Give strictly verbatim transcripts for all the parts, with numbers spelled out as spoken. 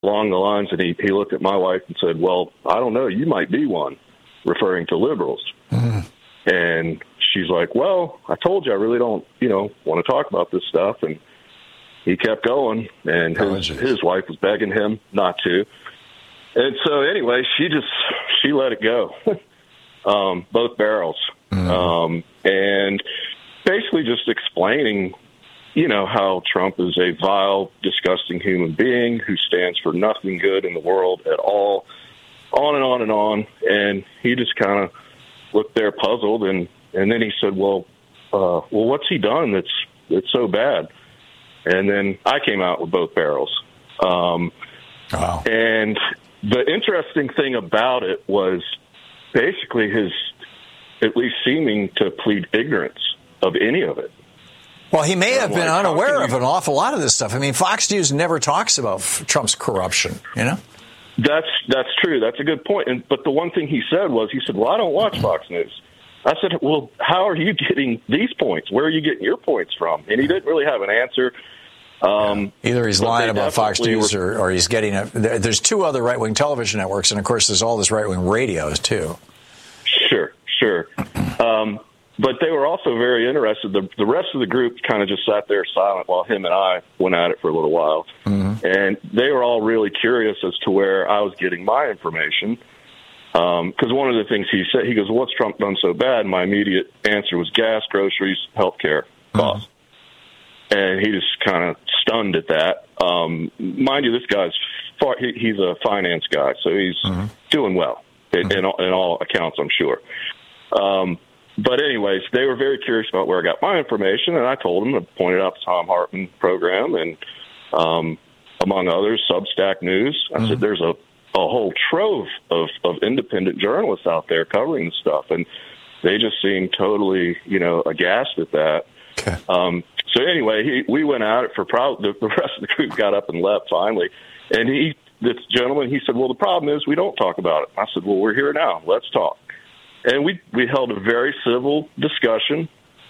along the lines, and he, he looked at my wife and said, well, I don't know, you might be one, referring to liberals. Mm. And she's like, well, I told you I really don't, you know, want to talk about this stuff. And he kept going, and his, oh, his wife was begging him not to. And so anyway, she just, she let it go, um, both barrels. Mm. Um, and basically just explaining, you know, how Trump is a vile, disgusting human being who stands for nothing good in the world at all, on and on and on. And he just kind of looked there puzzled, and, and then he said, well, uh, well, what's he done that's, that's so bad? And then I came out with both barrels. Um, wow. And the interesting thing about it was basically his at least seeming to plead ignorance of any of it. Well, he may have been like, unaware of an awful lot of this stuff. I mean, Fox News never talks about Trump's corruption, you know? That's that's true. That's a good point. And, but the one thing he said was, he said, well, I don't watch Fox News. I said, well, how are you getting these points? Where are you getting your points from? And he didn't really have an answer. Um, yeah. Either he's lying about Fox News were, or, or he's getting a... There's two other right-wing television networks, and, of course, there's all this right-wing radio, too. Sure, sure. Um But they were also very interested. The, the rest of the group kind of just sat there silent while him and I went at it for a little while. Mm-hmm. And they were all really curious as to where I was getting my information. Because um, one of the things he said, he goes, what's Trump done so bad? And my immediate answer was gas, groceries, health care costs. Mm-hmm. And he just kind of stunned at that. Um, mind you, this guy's far, he, he's a finance guy, so he's mm-hmm. doing well in, in, all, in all accounts, I'm sure. Um But anyways, they were very curious about where I got my information, and I told them, I pointed out the Thom Hartmann program and, um, among others, Substack News. I mm-hmm. said, there's a, a whole trove of, of independent journalists out there covering this stuff, and they just seemed totally, you know, aghast at that. Okay. Um, so anyway, he, we went at it for probably, the, the rest of the group got up and left finally, and he, this gentleman, he said, well, the problem is we don't talk about it. I said, well, we're here now. Let's talk. And we, we held a very civil discussion.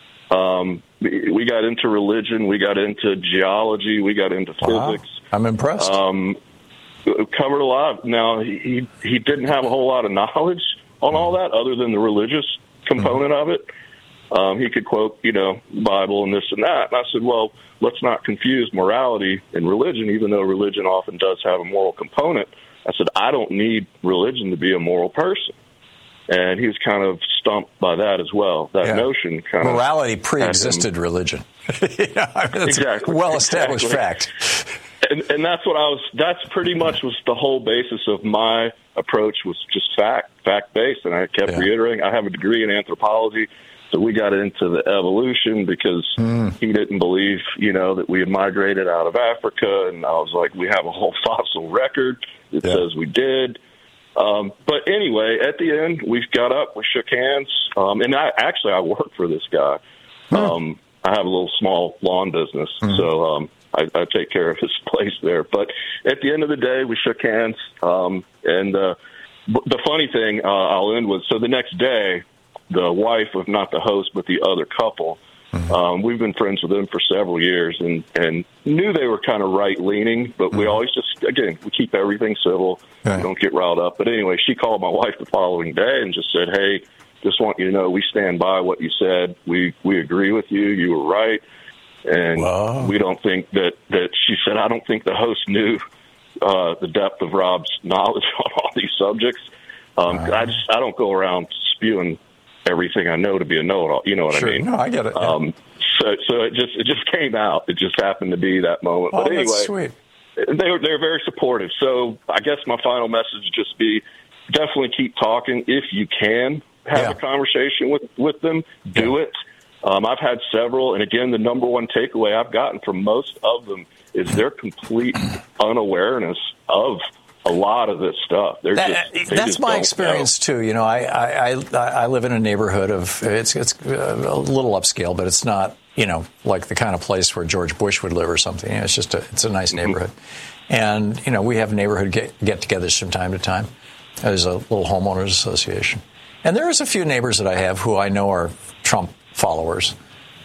Um, we, we got into religion. We got into geology. We got into wow. physics. I'm impressed. Um, covered a lot. Now, he, he didn't have a whole lot of knowledge on all that other than the religious component mm-hmm. of it. Um, he could quote, you know, Bible and this and that. And I said, well, let's not confuse morality and religion, even though religion often does have a moral component. I said, I don't need religion to be a moral person. And he was kind of stumped by that as well. That yeah. notion kind of... Morality pre-existed religion. yeah, I mean, that's exactly. a well-established exactly. fact. And, and that's what I was... That's pretty much was the whole basis of my approach, was just fact, fact-based. And I kept yeah. reiterating, I have a degree in anthropology, so we got into the evolution because mm. he didn't believe, you know, that we had migrated out of Africa. And I was like, we have a whole fossil record that yeah. says we did. Um, but anyway, at the end, we got up, we shook hands, um, and I actually I work for this guy. Mm. Um, I have a little small lawn business, mm. so um, I, I take care of his place there. But at the end of the day, we shook hands, um, and uh, the funny thing uh, I'll end with. So the next day, the wife of not the host but the other couple. Mm-hmm. Um, we've been friends with them for several years, and, and knew they were kind of right-leaning, but mm-hmm. we always just, again, we keep everything civil. Right. We don't get riled up. But anyway, she called my wife the following day and just said, hey, just want you to know we stand by what you said. We we agree with you. You were right. And wow. we don't think that, that, she said, I don't think the host knew uh, the depth of Rob's knowledge on all these subjects. Um, wow. I just I don't go around spewing everything I know to be a know-it-all. You know what sure. I mean? No, I get it. Yeah. Um, so, so it just it just came out. It just happened to be that moment. Oh, but anyway, that's sweet. They were they're very supportive. So I guess my final message would just be definitely keep talking if you can have yeah. a conversation with with them. Do yeah. it. Um, I've had several, and again, the number one takeaway I've gotten from most of them is their complete unawareness of a lot of this stuff. They're that, just, they that's just my experience know. too. You know, I, I I I live in a neighborhood of it's it's a little upscale, but it's not, you know, like the kind of place where George Bush would live or something. You know, it's just a it's a nice neighborhood, mm-hmm. and you know we have neighborhood get, get-togethers from time to time. There's a little homeowners association, and there is a few neighbors that I have who I know are Trump followers.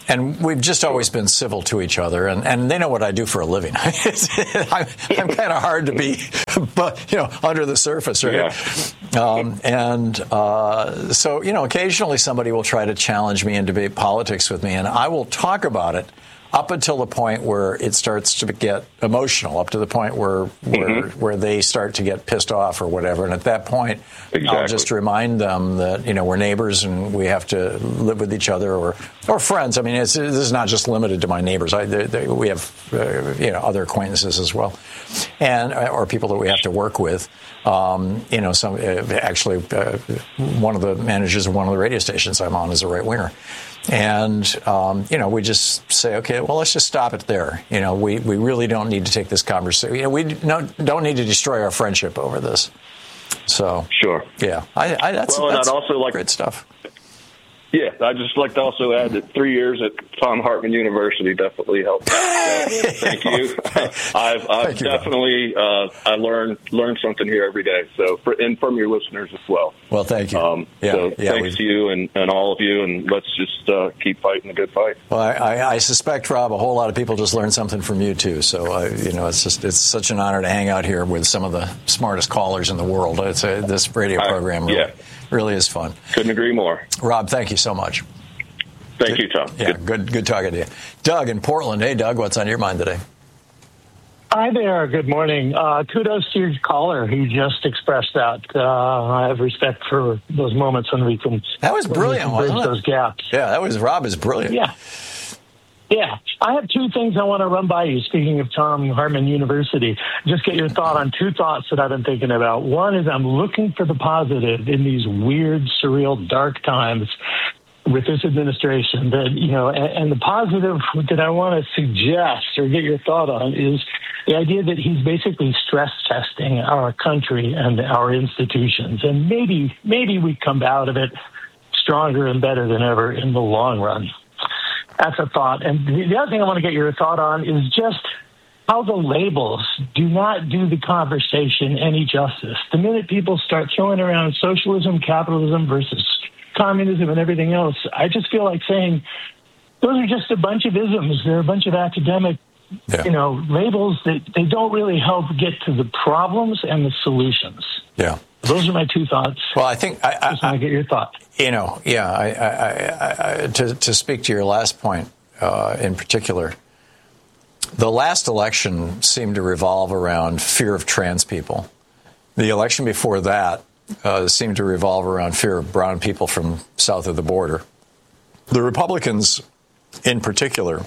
And we've just always been civil to each other, and, and they know what I do for a living. I'm, I'm kind of hard to be, but you know, under the surface, right? Yeah. Um, and uh, so, you know, occasionally somebody will try to challenge me and debate politics with me, and I will talk about it up until the point where it starts to get emotional, up to the point where where, mm-hmm. where they start to get pissed off or whatever. And at that point, exactly. I'll just remind them that, you know, we're neighbors and we have to live with each other, or or friends. I mean, it's, this is not just limited to my neighbors. I, they, they, we have, uh, you know, other acquaintances as well, and or people that we have to work with. Um, you know, some uh, actually uh, one of the managers of one of the radio stations I'm on is a right winger. And, um, you know, we just say, okay, well, let's just stop it there. You know, we, we really don't need to take this conversation. You know, we don't, don't need to destroy our friendship over this. So, sure. Yeah. I, I, that's well, and that's I'd also like great stuff. Yeah, I'd just like to also add that three years at Thom Hartmann University definitely helped. So, thank you. I've, I've thank definitely you, uh, I learned learned something here every day. So, for, and from your listeners as well. Well, thank you. Um, yeah, so, yeah, thanks we, to you and, and all of you, and let's just uh, keep fighting the good fight. Well, I, I, I suspect, Rob, a whole lot of people just learned something from you too. So, uh, you know, it's just it's such an honor to hang out here with some of the smartest callers in the world. It's a, this radio program really, I, yeah. really is fun. Couldn't agree more. Rob, thank you so much. Thank you, Tom. Yeah, good. good good talking to you. Doug in Portland. Hey, Doug, what's on your mind today? Hi there. Good morning. Uh, kudos to your caller. He just expressed that. Uh, I have respect for those moments when we can. That was brilliant, bridge wasn't it? Those gaps. Yeah, that was Rob is brilliant. Yeah. Yeah. I have two things I want to run by you. Speaking of Thom Hartmann University, just get your thought on two thoughts that I've been thinking about. One is I'm looking for the positive in these weird, surreal, dark times with this administration. That, you know, and, and the positive that I want to suggest or get your thought on is the idea that he's basically stress testing our country and our institutions. And maybe, maybe we come out of it stronger and better than ever in the long run. That's a thought. And the other thing I want to get your thought on is just how the labels do not do the conversation any justice. The minute people start throwing around socialism, capitalism versus communism and everything else, I just feel like saying those are just a bunch of isms. They're a bunch of academic, yeah. you know, labels that they don't really help get to the problems and the solutions. Yeah. Those are my two thoughts. Well, I think I, I just want to get your thought. You know, yeah. I, I, I, I, to to speak to your last point uh, in particular, the last election seemed to revolve around fear of trans people. The election before that Uh, seemed to revolve around fear of brown people from south of the border. The Republicans, in particular,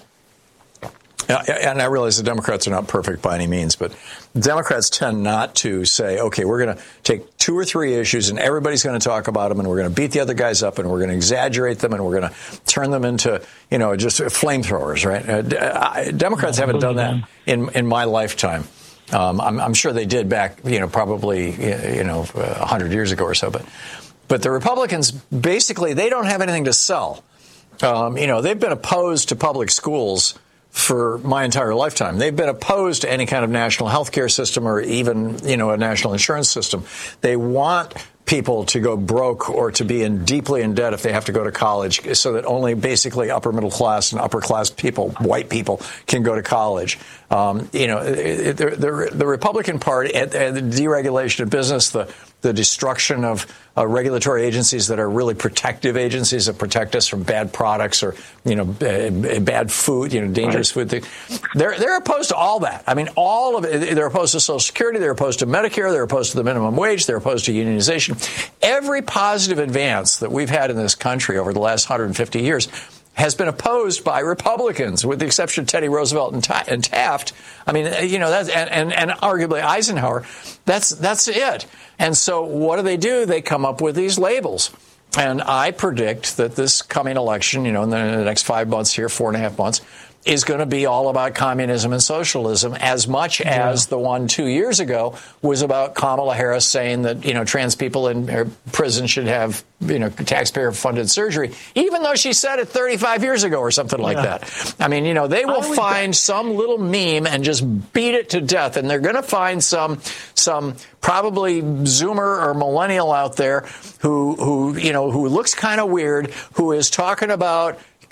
and I realize the Democrats are not perfect by any means, but Democrats tend not to say, okay, we're going to take two or three issues and everybody's going to talk about them and we're going to beat the other guys up and we're going to exaggerate them and we're going to turn them into, you know, just flamethrowers, right? Uh, Democrats haven't done that in, in my lifetime. Um, I'm, I'm sure they did back, you know, probably, you know, a hundred years ago or so. But, but the Republicans, basically, they don't have anything to sell. Um, you know, they've been opposed to public schools for my entire lifetime. They've been opposed to any kind of national health care system or even, you know, a national insurance system. They want people to go broke or to be in deeply in debt if they have to go to college, so that only basically upper middle class and upper class people, white people, can go to college. Um, you know, the, the, the Republican Party, and the deregulation of business, the the destruction of uh, regulatory agencies that are really protective agencies that protect us from bad products or, you know, b- bad food, you know, dangerous food. They're they're opposed to all that. I mean, all of it. They're opposed to Social Security. They're opposed to Medicare. They're opposed to the minimum wage. They're opposed to unionization. Every positive advance that we've had in this country over the last one hundred fifty years has been opposed by Republicans, with the exception of Teddy Roosevelt and, Ta- and Taft. I mean, you know, that's, and, and, and arguably Eisenhower. That's that's it. And so what do they do? They come up with these labels. And I predict that this coming election, you know, in the, in the next five months here, four and a half months, is going to be all about communism and socialism as much yeah. as the one two years ago was about Kamala Harris saying that, you know, trans people in prison should have, you know, taxpayer-funded surgery, even though she said it thirty-five years ago or something like yeah. that. I mean, you know, they will find some little meme and just beat it to death, and they're going to find some some probably Zoomer or millennial out there who, who you know, who looks kind of weird, who is talking about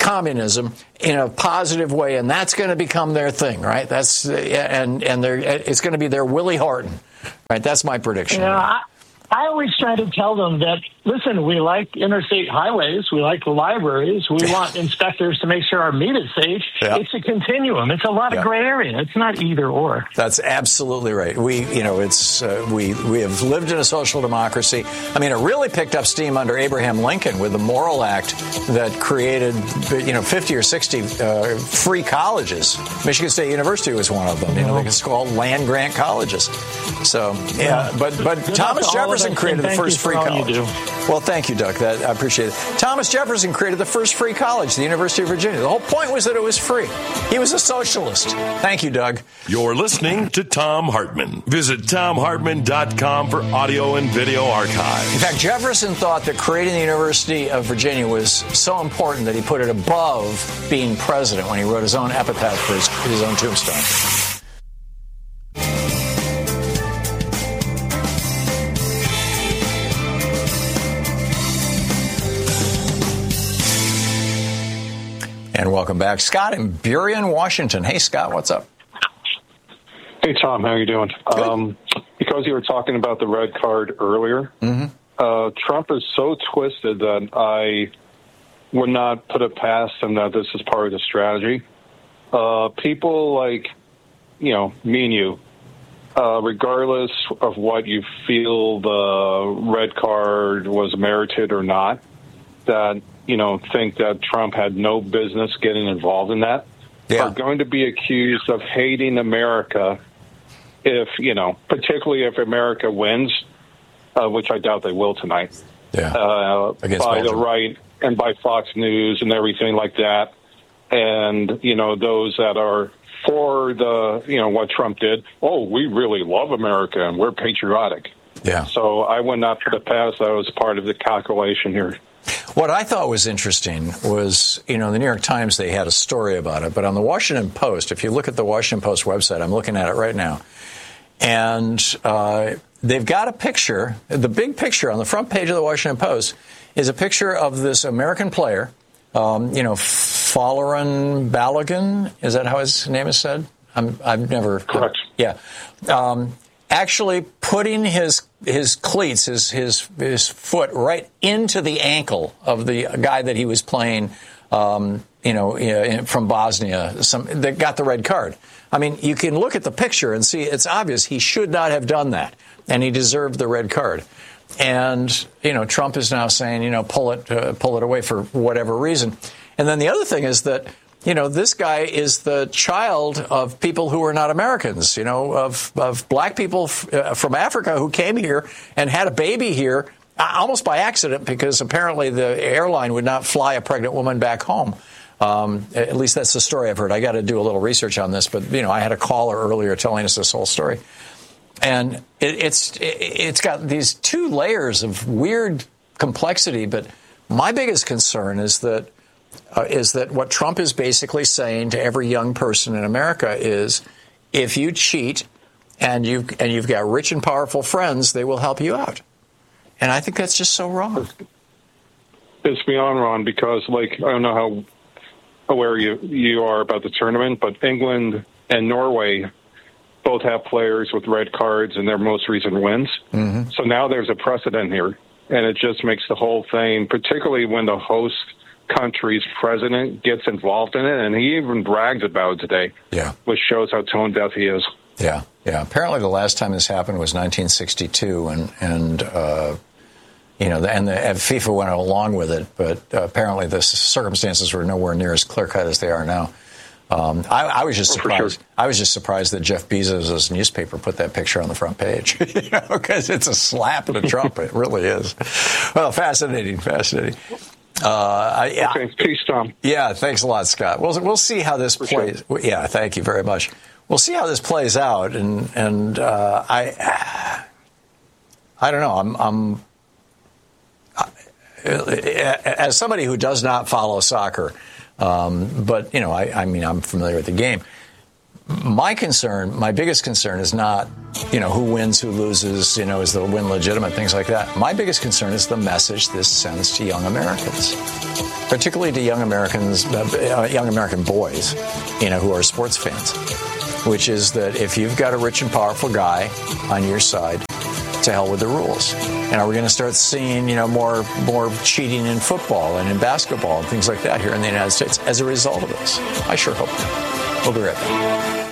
communism in a positive way, and that's going to become their thing, right? That's and and they're, it's going to be their Willie Horton, right? That's my prediction. Yeah, I, I always try to tell them that, listen, we like interstate highways, we like the libraries, we want inspectors to make sure our meat is safe. Yeah. It's a continuum. It's a lot of yeah. gray area. It's not either or. That's absolutely right. We, you know, it's uh, we we have lived in a social democracy. I mean, it really picked up steam under Abraham Lincoln with the Morrill Act that created, you know, fifty or sixty uh, free colleges. Michigan State University was one of them. You know, it's called land grant colleges. So, yeah, but but Thomas Jefferson created the first free college. Well, thank you, Doug. That, I appreciate it. Thomas Jefferson created the first free college, the University of Virginia. The whole point was that it was free. He was a socialist. Thank you, Doug. You're listening to Thom Hartmann. Visit thom hartmann dot com for audio and video archives. In fact, Jefferson thought that creating the University of Virginia was so important that he put it above being president when he wrote his own epitaph for his, his own tombstone. And welcome back. Scott in Burien, Washington. Hey, Scott, what's up? Hey, Tom, how are you doing? Um, because you were talking about the red card earlier, mm-hmm. uh, Trump is so twisted that I would not put it past him that this is part of the strategy. Uh, people like, you know, me and you, uh, regardless of what you feel the red card was merited or not, that you know, think that Trump had no business getting involved in that, yeah. are going to be accused of hating America if, you know, particularly if America wins, uh, which I doubt they will tonight, yeah. uh, by Belgium. the right and by Fox News and everything like that. And, you know, those that are for the, you know, what Trump did, oh, we really love America and we're patriotic. Yeah. So I would not put it past that was part of the calculation here. What I thought was interesting was, you know, the New York Times, they had a story about it. But on the Washington Post, if you look at the Washington Post website, I'm looking at it right now, and uh, they've got a picture. The big picture on the front page of the Washington Post is a picture of this American player, um, you know, Folarin Balogun. Is that how his name is said? I'm, I've never. Correct. Yeah. Um, actually putting his his cleats, his his his foot right into the ankle of the guy that he was playing, um, you know, from Bosnia, some that got the red card. I mean, you can look at the picture and see it's obvious he should not have done that, and he deserved the red card. And you know, Trump is now saying, you know, pull it uh, pull it away for whatever reason. And then the other thing is that, you know, this guy is the child of people who are not Americans, you know, of, of black people f- uh, from Africa who came here and had a baby here uh, almost by accident because apparently the airline would not fly a pregnant woman back home. Um, at least that's the story I've heard. I got to do a little research on this, but, you know, I had a caller earlier telling us this whole story. And it, it's it, it's got these two layers of weird complexity, but my biggest concern is that Uh, is that what Trump is basically saying to every young person in America is, if you cheat and you and you've got rich and powerful friends, they will help you out. And I think that's just so wrong. It's beyond wrong because, like, I don't know how aware you you are about the tournament, but England and Norway both have players with red cards in their most recent wins. Mm-hmm. So now there's a precedent here, and it just makes the whole thing, particularly when the host country's president gets involved in it, and he even brags about it today, yeah. which shows how tone deaf he is. Yeah, yeah. Apparently the last time this happened was nineteen sixty-two, and, and uh, you know, and, the, and FIFA went along with it, but uh, apparently the circumstances were nowhere near as clear-cut as they are now. Um, I, I was just surprised. Oh, sure. I was just surprised that Jeff Bezos' newspaper put that picture on the front page, you know, because it's a slap to Trump. It really is. Well, fascinating, fascinating. Uh, I, okay, peace, Tom. Yeah, thanks a lot, Scott. We'll we'll see how this For plays. Sure. Yeah, thank you very much. We'll see how this plays out, and and uh, I I don't know. I'm I'm as somebody who does not follow soccer, um, but you know, I, I mean, I'm familiar with the game. my concern, my biggest concern is not, you know, who wins, who loses, you know, is the win legitimate, things like that. My biggest concern is the message this sends to young Americans, particularly to young Americans, uh, young American boys, you know, who are sports fans, which is that if you've got a rich and powerful guy on your side, to hell with the rules. And are we going to start seeing, you know, more more cheating in football and in basketball and things like that here in the United States as a result of this? I sure hope not. We'll be right back.